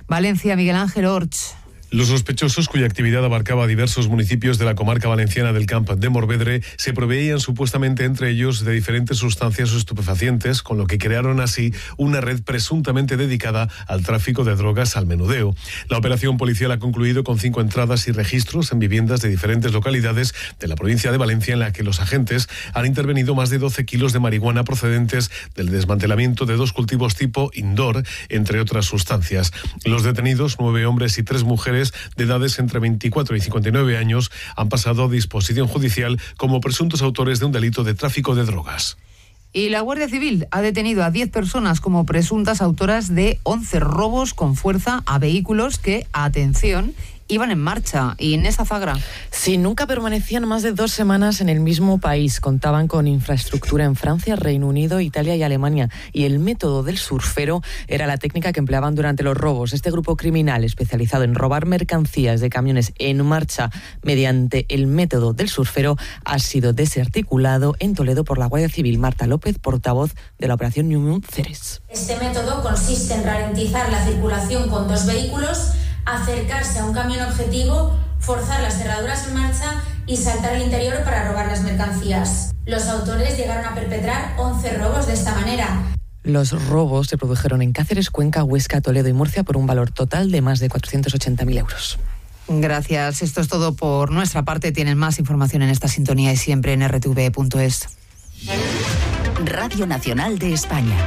Valencia, Miguel Ángel Orts. Los sospechosos, cuya actividad abarcaba diversos municipios de la comarca valenciana del Camp de Morvedre, se proveían supuestamente entre ellos de diferentes sustancias estupefacientes, con lo que crearon así una red presuntamente dedicada al tráfico de drogas al menudeo. La operación policial ha concluido con 5 entradas y registros en viviendas de diferentes localidades de la provincia de Valencia, en la que los agentes han intervenido más de 12 kilos de marihuana procedentes del desmantelamiento de 2 cultivos tipo indoor, entre otras sustancias. Los detenidos, 9 hombres y 3 mujeres, de edades entre 24 y 59 años, han pasado a disposición judicial como presuntos autores de un delito de tráfico de drogas. Y la Guardia Civil ha detenido a 10 personas como presuntas autoras de 11 robos con fuerza a vehículos que, atención, iban en marcha. Inés Azagra. Sí, nunca permanecían más de 2 semanas en el mismo país. Contaban con infraestructura en Francia, Reino Unido, Italia y Alemania. Y el método del surfero era la técnica que empleaban durante los robos. Este grupo criminal, especializado en robar mercancías de camiones en marcha mediante el método del surfero, ha sido desarticulado en Toledo por la Guardia Civil. Marta López, portavoz de la operación New Moon Ceres. Este método consiste en ralentizar la circulación con 2 vehículos, acercarse a un camión objetivo, forzar las cerraduras en marcha y saltar al interior para robar las mercancías. Los autores llegaron a perpetrar 11 robos de esta manera. Los robos se produjeron en Cáceres, Cuenca, Huesca, Toledo y Murcia por un valor total de más de 480.000 euros. Gracias. Esto es todo por nuestra parte. Tienen más información en esta sintonía y siempre en rtv.es. Radio Nacional de España.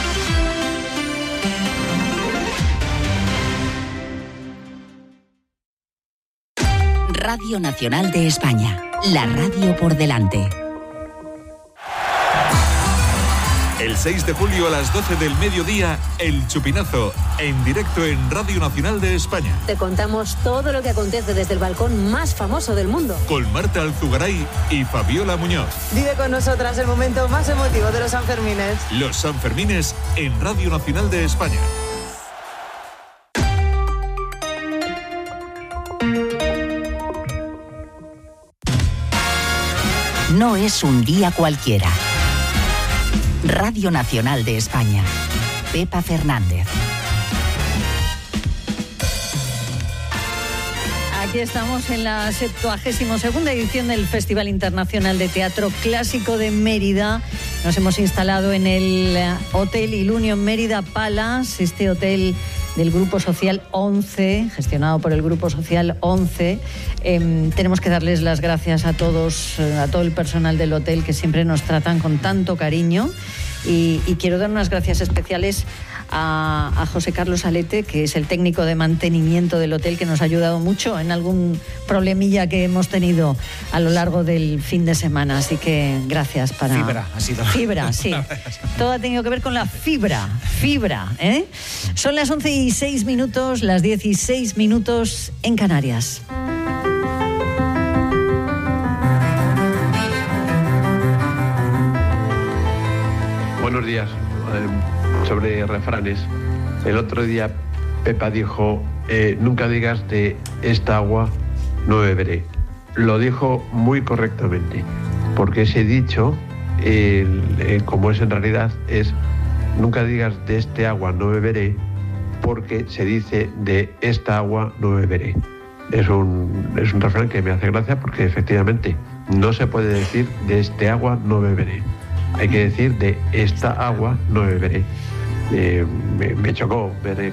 Radio Nacional de España, la radio por delante. El 6 de julio a las 12 del mediodía, El Chupinazo, en directo en Radio Nacional de España. Te contamos todo lo que acontece desde el balcón más famoso del mundo. Con Marta Alzugaray y Fabiola Muñoz. Vive con nosotras el momento más emotivo de los Sanfermines. Los Sanfermines en Radio Nacional de España. No es un día cualquiera. Radio Nacional de España. Pepa Fernández. Aquí estamos en la 72ª edición del Festival Internacional de Teatro Clásico de Mérida. Nos hemos instalado en el Hotel Ilunion Mérida Palace, este hotel del Grupo Social 11, gestionado por el Grupo Social 11. Tenemos que darles las gracias a todos, a todo el personal del hotel que siempre nos tratan con tanto cariño. Y quiero dar unas gracias especiales a José Carlos Alete, que es el técnico de mantenimiento del hotel, que nos ha ayudado mucho en algún problemilla que hemos tenido a lo largo del fin de semana. Así que gracias para... Fibra, ha sido. Fibra, sí. Todo ha tenido que ver con la fibra, ¿eh? Son las 11:06, las 16 minutos en Canarias. Buenos días. Sobre refranes. El otro día Pepa dijo, nunca digas de esta agua no beberé. Lo dijo muy correctamente, porque ese dicho, como es en realidad, es nunca digas de este agua no beberé, porque se dice de esta agua no beberé. Es un refrán que me hace gracia porque efectivamente no se puede decir de este agua no beberé. Hay que decir de esta agua no beberé. Me chocó ver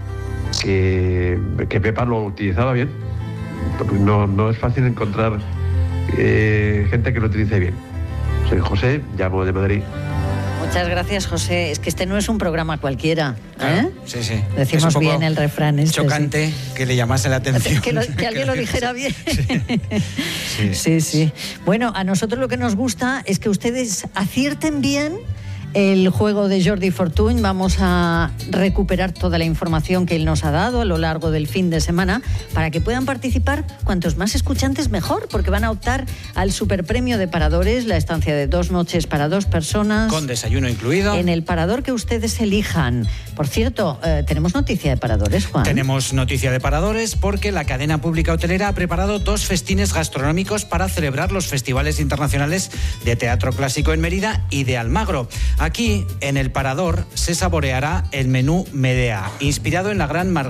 que Pepa lo utilizaba bien, porque no es fácil encontrar gente que lo utilice bien. Soy José, llamo de Madrid. Muchas gracias, José. Es que este no es un programa cualquiera, ¿eh? Claro, sí. Decimos bien el refrán este. Chocante, sí. Que le llamase la atención. Que alguien lo dijera bien. Sí. Sí. Bueno, a nosotros lo que nos gusta es que ustedes acierten bien el juego de Jordi Fortuny. Vamos a recuperar toda la información que él nos ha dado a lo largo del fin de semana para que puedan participar cuantos más escuchantes mejor, porque van a optar al superpremio de Paradores, la estancia de 2 noches para 2 personas. Con desayuno incluido. En el parador que ustedes elijan. Por cierto, ¿tenemos noticia de Paradores, Juan? Tenemos noticia de Paradores porque la cadena pública hotelera ha preparado 2 festines gastronómicos para celebrar los festivales internacionales de teatro clásico en Mérida y de Almagro. Aquí, en el Parador, se saboreará el menú Medea, inspirado en la gran